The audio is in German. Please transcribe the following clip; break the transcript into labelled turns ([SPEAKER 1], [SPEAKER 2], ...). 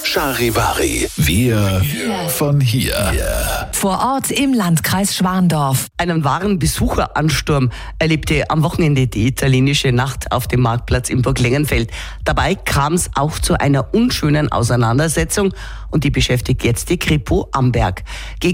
[SPEAKER 1] Charivari. Wir von hier.
[SPEAKER 2] Vor Ort im Landkreis Schwandorf.
[SPEAKER 3] Einen wahren Besucheransturm erlebte am Wochenende die italienische Nacht auf dem Marktplatz in Burg Lengenfeld. Dabei kam es auch zu einer unschönen Auseinandersetzung und die beschäftigt jetzt die Kripo Amberg.